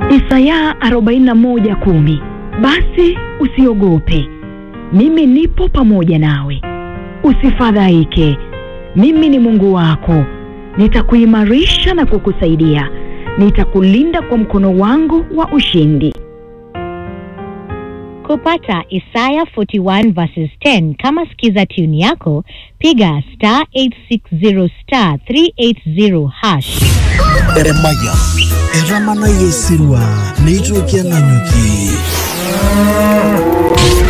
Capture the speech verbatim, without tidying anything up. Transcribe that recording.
Isaya arobaini na moja kumi. Basi usiogope, mimi nipo pamoja nawe. Usifadhaike, mimi ni Mungu wako. Nitakuimarisha na kukusaidia. Nitakulinda kwa mkono wangu wa ushindi. Kupata Isaiah arobaini na moja verses ten kama skiza tune yako, piga star eight six zero star three eight zero hash. Eremaya, eramana yesirwa, neitro kia nanyuki.